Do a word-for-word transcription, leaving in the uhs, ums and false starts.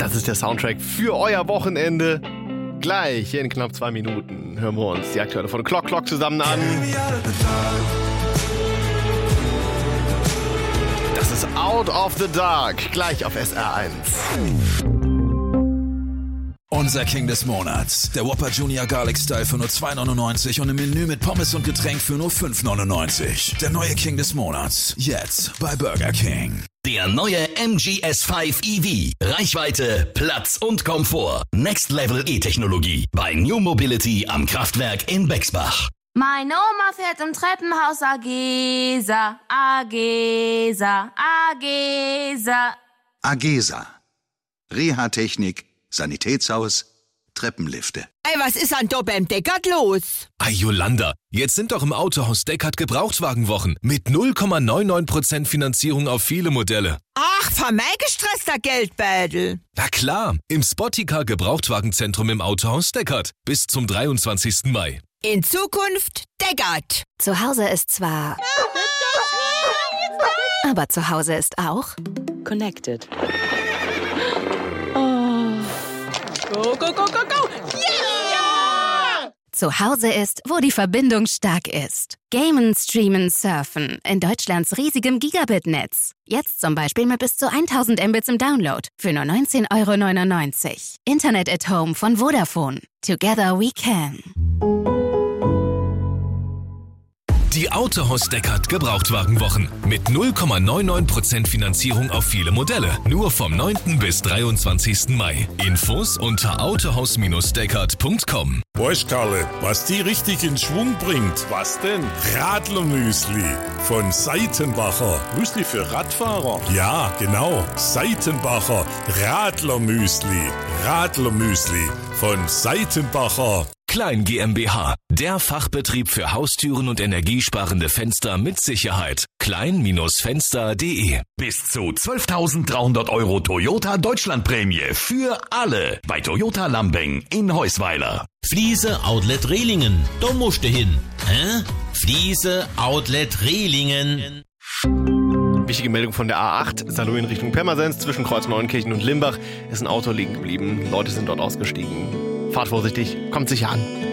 Das ist der Soundtrack für euer Wochenende. Gleich in knapp zwei Minuten hören wir uns die aktuelle von Clock Clock zusammen an. Das ist Out of the Dark, gleich auf S R eins. Unser King des Monats, der Whopper Junior Garlic Style für nur zwei neunundneunzig und ein Menü mit Pommes und Getränk für nur fünf neunundneunzig. Der neue King des Monats, jetzt bei Burger King. Der neue M G S fünf E V. Reichweite, Platz und Komfort. Next Level E-Technologie. Bei New Mobility am Kraftwerk in Bexbach. Meine Oma fährt im Treppenhaus Agesa, Agesa, Agesa. Agesa. Reha-Technik, Sanitätshaus, Treppenlifte. Ey, was ist an da beim Deckard los? Ay, Yolanda, jetzt sind doch im Autohaus Deckard Gebrauchtwagenwochen mit null Komma neunundneunzig Prozent Finanzierung auf viele Modelle. Ach, für mein gestresster Geldbeutel. Na klar, im Spotticar Gebrauchtwagenzentrum im Autohaus Deckard bis zum dreiundzwanzigsten Mai. In Zukunft Deckard. Zu Hause ist zwar... aber zu Hause ist auch... Connected. Go, go, go, go, go! Yeah! Zu Hause ist, wo die Verbindung stark ist. Gamen, streamen, surfen. In Deutschlands riesigem Gigabit-Netz. Jetzt zum Beispiel mit bis zu tausend Mbits im Download. Für nur neunzehn Euro neunundneunzig. Internet at Home von Vodafone. Together we can. Die Autohaus Deckard Gebrauchtwagenwochen mit null Komma neunundneunzig Prozent Finanzierung auf viele Modelle. Nur vom neunten bis dreiundzwanzigsten Mai. Infos unter autohaus Deckard punkt com. Weißt Karle, was die richtig in Schwung bringt? Was denn? Radlermüsli von Seitenbacher. Müsli für Radfahrer? Ja, genau. Seitenbacher Radlermüsli. Radlermüsli von Seitenbacher. Klein GmbH, der Fachbetrieb für Haustüren und energiesparende Fenster mit Sicherheit. klein Fenster punkt de. Bis zu zwölftausenddreihundert Euro Toyota Deutschlandprämie für alle bei Toyota Lambeng in Heusweiler. Fliese Outlet Rehlingen, da musst du hin. Hä? Fliese Outlet Rehlingen. Wichtige Meldung von der A acht, Saloh in Richtung Pirmasens, zwischen Kreuz Neunkirchen und Limbach ist ein Auto liegen geblieben. Leute sind dort ausgestiegen. Fahrt vorsichtig, kommt sicher an.